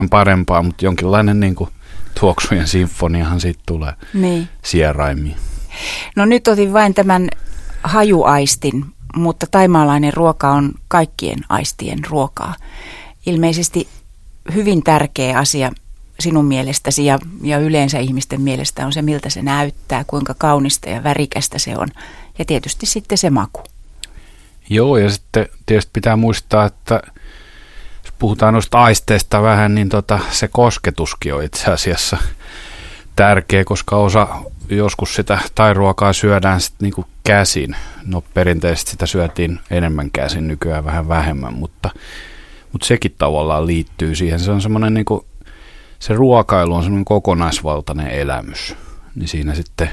parempaa, mutta jonkinlainen niin kuin tuoksujen sinfoniahan siitä tulee niin sieraimiin. No nyt otin vain tämän hajuaistin, mutta thaimaalainen ruoka on kaikkien aistien ruokaa. Ilmeisesti hyvin tärkeä asia sinun mielestäsi ja yleensä ihmisten mielestä on se, miltä se näyttää, kuinka kaunista ja värikästä se on. Ja tietysti sitten se maku. Joo, ja sitten tietysti pitää muistaa, että jos puhutaan noista aisteista vähän, niin se kosketuskin on itse asiassa tärkeä, koska osa joskus sitä thairuokaa syödään sitten niinku käsin. No perinteisesti sitä syötiin enemmän käsin, nykyään vähän vähemmän, mutta sekin tavallaan liittyy siihen. Se on semmoinen niinku, se ruokailu on semmoinen kokonaisvaltainen elämys, niin siinä sitten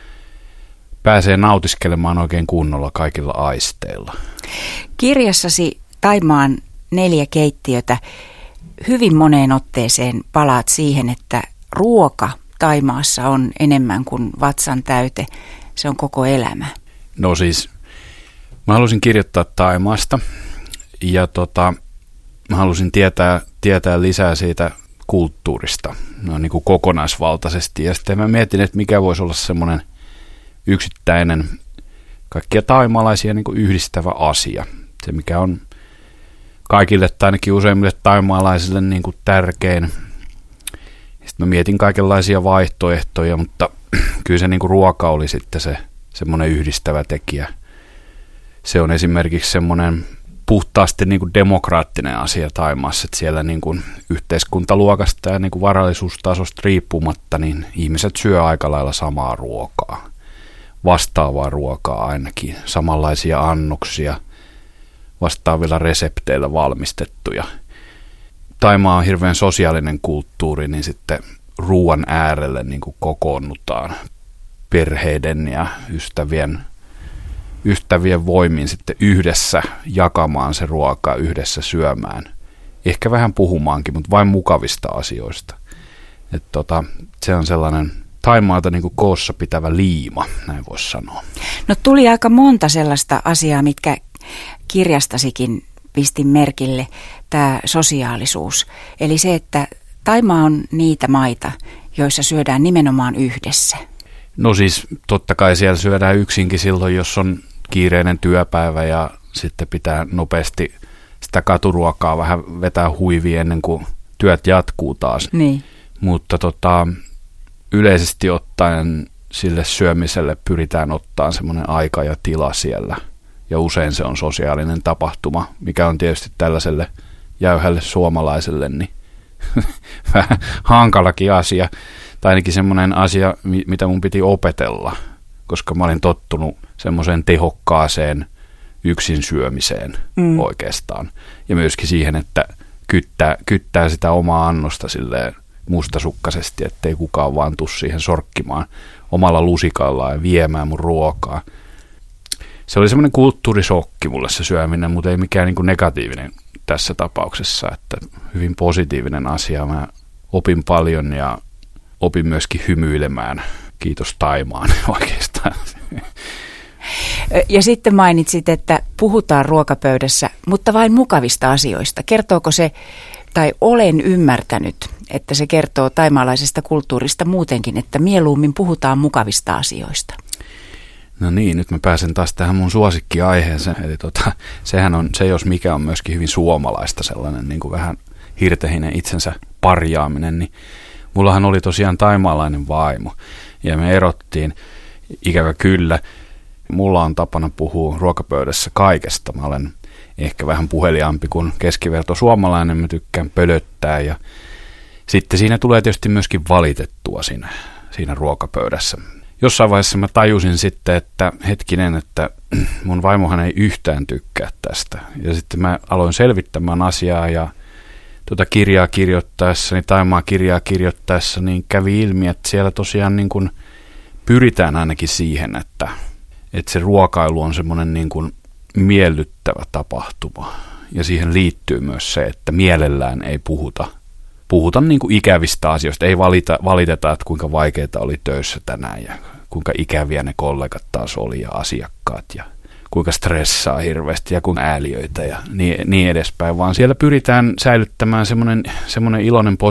pääsee nautiskelemaan oikein kunnolla kaikilla aisteilla. Kirjassasi Thaimaan 4 keittiötä hyvin moneen otteeseen palaat siihen, että ruoka Thaimaassa on enemmän kuin vatsan täyte. Se on koko elämä. No siis, mä halusin kirjoittaa Thaimaasta ja mä halusin tietää lisää siitä kulttuurista niin kuin kokonaisvaltaisesti. Ja sitten mä mietin, että mikä voisi olla semmoinen yksittäinen kaikkia thaimaalaisia niin kuin yhdistävä asia. Se mikä on kaikille tai ainakin useimmille thaimaalaisille niin kuin tärkein. Sitten mä mietin kaikenlaisia vaihtoehtoja, mutta kyllä se niin kuin ruoka oli sitten se semmoinen yhdistävä tekijä. Se on esimerkiksi semmoinen puhtaasti niin kuin demokraattinen asia Thaimaassa, että siellä niin kuin yhteiskuntaluokasta ja niin kuin varallisuustasosta riippumatta, niin ihmiset syö aika lailla samaa ruokaa. Vastaavaa ruokaa ainakin, samanlaisia annoksia, vastaavilla resepteillä valmistettuja. Thaimaa on hirveän sosiaalinen kulttuuri, niin sitten ruoan äärelle niin kuin kokoonnutaan perheiden ja ystävien voimin sitten yhdessä jakamaan se ruokaa, yhdessä syömään. Ehkä vähän puhumaankin, mutta vain mukavista asioista. Se on sellainen Thaimaata niin kuin koossa pitävä liima, näin voisi sanoa. No tuli aika monta sellaista asiaa, mitkä kirjastasikin pistin merkille, tämä sosiaalisuus. Eli se, että Thaimaa on niitä maita, joissa syödään nimenomaan yhdessä. No siis totta kai siellä syödään yksinkin silloin, jos on kiireinen työpäivä ja sitten pitää nopeasti sitä katuruokaa vähän vetää huiviin ennen kuin työt jatkuu taas. Niin. Mutta yleisesti ottaen sille syömiselle pyritään ottaa semmoinen aika ja tila siellä. Ja usein se on sosiaalinen tapahtuma, mikä on tietysti tällaiselle jäyhälle suomalaiselle niin vähän hankalakin asia. Tai ainakin semmoinen asia, mitä mun piti opetella, koska mä olin tottunut semmoiseen tehokkaaseen yksin syömiseen oikeastaan. Ja myöskin siihen, että kyttää sitä omaa annosta silleen mustasukkaisesti, ettei kukaan vaan tuu siihen sorkkimaan omalla lusikallaan ja viemään mun ruokaa. Se oli semmoinen kulttuurisokki mulle se syöminen, mutta ei mikään niin kuin negatiivinen tässä tapauksessa, että hyvin positiivinen asia. Mä opin paljon ja opin myöskin hymyilemään. Kiitos Thaimaan oikeastaan. Ja sitten mainitsit, että puhutaan ruokapöydässä, mutta vain mukavista asioista. Kertooko se, tai olen ymmärtänyt, että se kertoo thaimaalaisesta kulttuurista muutenkin, että mieluummin puhutaan mukavista asioista? No niin, nyt mä pääsen taas tähän mun suosikkiaiheeseen. Eli sehän on, se jos mikä on myöskin hyvin suomalaista, sellainen niin kuin vähän hirtehinen itsensä parjaaminen, niin mullahan oli tosiaan thaimaalainen vaimo ja me erottiin, ikävä kyllä. Mulla on tapana puhua ruokapöydässä kaikesta. Mä olen ehkä vähän puheliaampi kuin keskiverto suomalainen, mä tykkään pölöttää ja sitten siinä tulee tietysti myöskin valitettua siinä ruokapöydässä. Jossain vaiheessa mä tajusin sitten, että hetkinen, että mun vaimohan ei yhtään tykkää tästä. Ja sitten mä aloin selvittämään asiaa ja kirjaa kirjoittaessa, Thaimaa kirjaa kirjoittaessa, niin kävi ilmi, että siellä tosiaan niin kuin pyritään ainakin siihen, että se ruokailu on semmoinen niin kuin miellyttävä tapahtuma. Ja siihen liittyy myös se, että mielellään ei puhuta niin kuin ikävistä asioista. Ei valiteta, että kuinka vaikeaa oli töissä tänään ja kuinka ikäviä ne kollegat taas oli ja asiakkaat ja kuinka stressaa hirveästi ja kuinka ääliöitä ja niin edespäin. Vaan siellä pyritään säilyttämään semmoinen iloinen